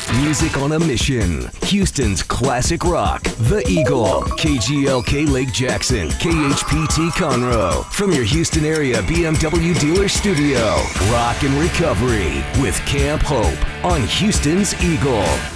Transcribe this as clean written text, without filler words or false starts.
Music on a mission. Houston's classic rock. The Eagle. KGLK Lake Jackson. KHPT Conroe. From your Houston area BMW dealer studio. Rock and Recovery with Camp Hope on Houston's Eagle.